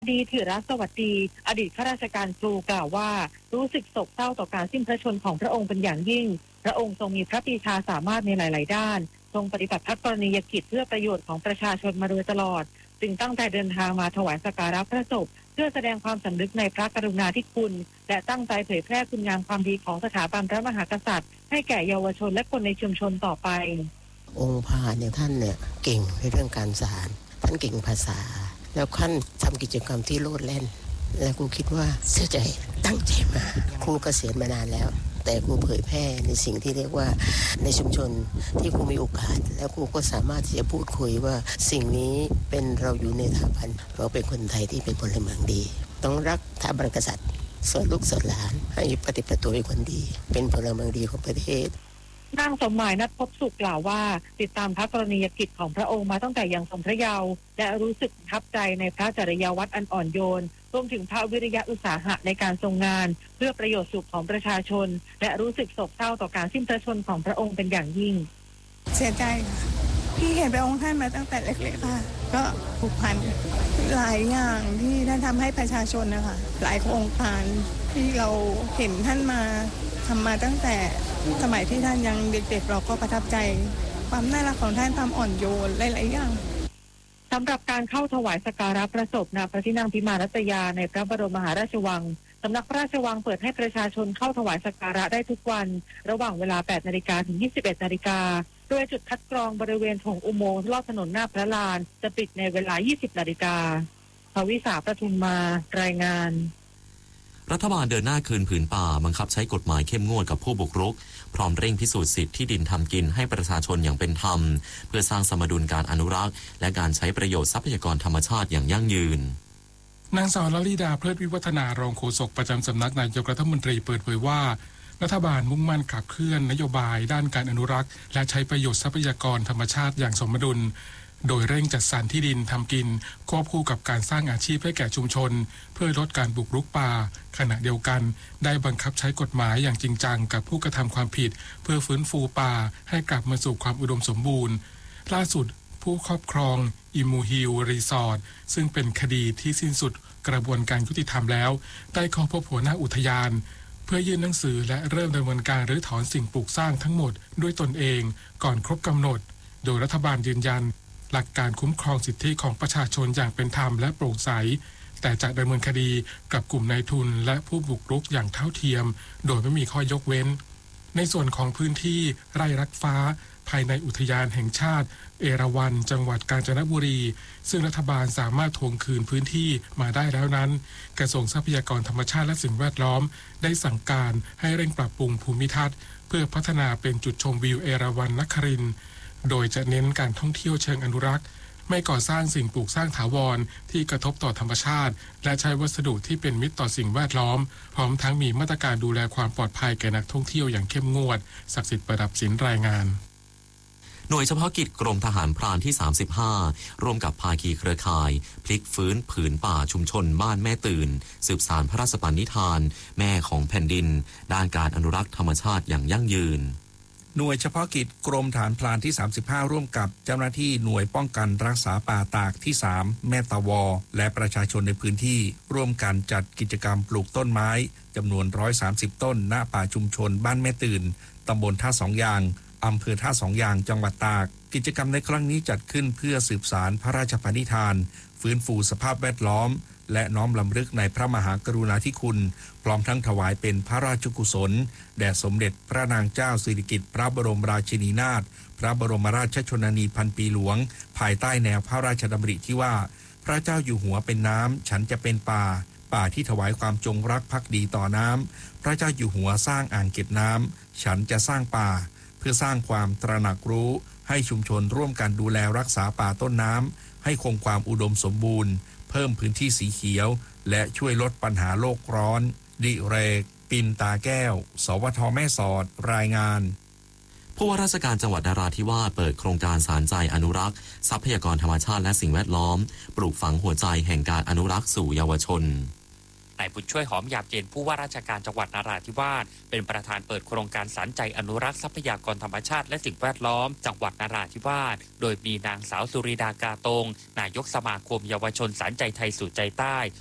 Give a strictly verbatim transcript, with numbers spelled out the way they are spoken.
ดีธีรสวัสดีอดีตข้าราชการครูกล่าวว่ารู้สึกโศกเศร้าต่อการสิ้นพระชนม์ของพระองค์เป็นอย่างยิ่งพระองค์ทรงมีพระปรีชาสามารถในหลายๆด้านทรงปฏิบัติพระกรณียกิจเพื่อประโยชน์ของประชาชนมาโดยตลอดจึงตั้งใจเดินทางมาถวายสักการะพระศพเพื่อแสดงความสำนึกในพระกรุณาธิคุณและตั้งใจเผยแพร่คุณงามความดีของสถาบันพระมหากษัตริย์ให้แก่เยาวชนและคนในชุมชนต่อไปองค์พาเนี่ยท่านเนี่ยเก่งในเรื่องการสารท่านเก่งภาษาแล้วท่านทำกิจกรรมที่โลดแล่นและครูคิดว่าเสียใจตั้งใจมาครูเกษียณมานานแล้วแต่ครูเผยแพร่ในสิ่งที่เรียกว่าในชุมชนที่ครูมีโอกาสแล้วครูก็สามารถที่จะพูดคุยว่าสิ่งนี้เป็นเราอยู่ในสถาบันเราเป็นคนไทยที่เป็นพลเมืองดีต้องรักสถาบันกษัตริย์สอนลูกสอนหลานให้ปฏิบัติตัวเป็นคนดีเป็นพลเมืองดีของประเทศนางสมหมายนัทพบสุขกล่าวว่าติดตามพระกรณียกิจของพระองค์มาตั้งแต่ยังทรงพระเยาว์และรู้สึกประทับใจในพระจริยวัตรอันอ่อนโยนรวมถึงพระวิริยะอุตสาหะในการทรงงานเพื่อประโยชน์สุขของประชาชนและรู้สึกโศกเศร้าต่อการสิ้นพระชนม์ของพระองค์เป็นอย่างยิ่งเสียใจพี่เห็นพระองค์ท่านมาตั้งแต่เล็กๆค่ะก็ผูกพันหลายอย่างที่ท่านทำให้ประชาชนนะคะหลายโครงการที่เราเห็นท่านมาทำมาตั้งแต่สมัยที่ท่านยังเด็กๆเราก็ประทับใจความน่ารักของท่านความอ่อนโยนหลายๆอย่างสำหรับการเข้าถวายสักการะพระศพณพระที่นั่งพิมานรัตยาในพระบรมมหาราชวังสำนักพระราชวังเปิดให้ประชาชนเข้าถวายสักการะได้ทุกวันระหว่างเวลา แปดนาฬิกา ถึง ยี่สิบเอ็ดนาฬิกาโดยจุดคัดกรองบริเวณถงอุโมงค์รอบถนนหน้าพระลานจะปิดในเวลา ยี่สิบนาฬิกาภวิษาประทุมมารายงานรัฐบาลเดินหน้าคืนผืนป่าบังคับใช้กฎหมายเข้มงวดกับผู้บุกรุกพร้อมเร่งพิสูจน์สิทธิที่ดินทำกินให้ประชาชนอย่างเป็นธรรมเพื่อสร้างสมดุลการอนุรักษ์และการใช้ประโยชน์ทรัพยากรธรรมชาติอย่างยั่งยืนนางสาวลลิดาเพลิดวิวัฒนารองโฆษกประจำสำนักนายกรัฐมนตรีเปิดเผยว่ารัฐบาลมุ่งมั่นขับเคลื่อนนโยบายด้านการอนุรักษ์และใช้ประโยชน์ทรัพยากรธรรมชาติอย่างสมดุลโดยเร่งจัดสรรที่ดินทำกินควบคู่กับการสร้างอาชีพให้แก่ชุมชนเพื่อลดการบุกรุกป่าขณะเดียวกันได้บังคับใช้กฎหมายอย่างจริงจังกับผู้กระทำความผิดเพื่อฟื้นฟูป่าให้กลับมาสู่ความอุดมสมบูรณ์ล่าสุดผู้ครอบครองอิมูฮิลรีสอร์ทซึ่งเป็นคดีที่สิ้นสุดกระบวนการยุติธรรมแล้วได้เข้าพบหัวหน้าอุทยานเพื่อยื่นหนังสือและเริ่มดำเนินการรื้อถอนสิ่งปลูกสร้างทั้งหมดด้วยตนเองก่อนครบกำหนดโดยรัฐบาลยืนยันหลักการคุ้มครองสิทธิของประชาชนอย่างเป็นธรรมและโปร่งใสแต่จะดำเนินคดีกับกลุ่มนายทุนและผู้บุกรุกอย่างเท่าเทียมโดยไม่มีข้อยกเว้นในส่วนของพื้นที่ไร่รักฟ้าภายในอุทยานแห่งชาติเอราวัณจังหวัดกาญจนบุรีซึ่งรัฐบาลสามารถทวงคืนพื้นที่มาได้แล้วนั้นกระทรวงทรัพยากรธรรมชาติและสิ่งแวดล้อมได้สั่งการให้เร่งปรับปรุงภูมิทัศน์เพื่อพัฒนาเป็นจุดชมวิวเอราวัณนครินทร์โดยจะเน้นการท่องเที่ยวเชิงอนุรักษ์ไม่ก่อสร้างสิ่งปลูกสร้างถาวรที่กระทบต่อธรรมชาติและใช้วัสดุที่เป็นมิตรต่อสิ่งแวดล้อมพร้อมทั้งมีมาตรการดูแลความปลอดภัยแก่นักท่องเที่ยวอย่างเข้มงวดศักดิ์สิทธิ์ประดับศิลป์รายงานหน่วยเฉพาะกิจกรมทหารพรานที่สามสิบห้าร่วมกับภาคีเครือข่ายพลิกฟื้นผืนป่าชุมชนบ้านแม่ตื่นสืบสานพระราชปณิธานแม่ของแผ่นดินด้านการอนุรักษ์ธรรมชาติอย่างยั่งยืนหน่วยเฉพาะกิจกรมฐานพรานที่สามสิบห้าร่วมกับเจ้าหน้าที่หน่วยป้องกันรักษาป่าตากที่สามแม่ตาวอและประชาชนในพื้นที่ร่วมกันจัดกิจกรรมปลูกต้นไม้จำนวนหนึ่งร้อยสามสิบต้นณป่าชุมชนบ้านแม่ตื่นตำบลท่าสองยางอำเภอท่าสองยางจังหวัดตากกิจกรรมในครั้งนี้จัดขึ้นเพื่อสืบสานพระราชปณิธานฟื้นฟูสภาพแวดล้อมและน้อมรำลึกในพระมหากรุณาธิคุณพร้อมทั้งถวายเป็นพระราชกุศลแด่สมเด็จพระนางเจ้าสิริกิติ์พระบรมราชินีนาถพระบรมราชชนนีพันปีหลวงภายใต้แนวพระราชดำริที่ว่าพระเจ้าอยู่หัวเป็นน้ำฉันจะเป็นป่าป่าที่ถวายความจงรักภักดีต่อน้ำพระเจ้าอยู่หัวสร้างอ่างเก็บน้ำฉันจะสร้างป่าเพื่อสร้างความตระหนักรู้ให้ชุมชนร่วมกันดูแลรักษาป่าต้นน้ำให้คงความอุดมสมบูรณ์เพิ่มพื้นที่สีเขียวและช่วยลดปัญหาโลกร้อนดิเรกปินตาแก้วสวทแม่สอดรายงานผู้ว่าราชการจังหวัดนราธิวาสเปิดโครงการสารใจอนุรักษ์ทรัพยากรธรรมชาติและสิ่งแวดล้อมปลูกฝังหัวใจแห่งการอนุรักษ์สู่เยาวชนนายบุญช่วยหอมหยาบเย็นผู้ว่าราชการจังหวัดนราธิวาสเป็นประธานเปิดโครงการสานใจอนุรักษ์ทรัพยากรธรรมชาติและสิ่งแวดล้อมจังหวัดนราธิวาสโดยมีนางสาวสุริดากาตงนายกสมาคมเยาวชนสานใจไทยสู่ใจใต้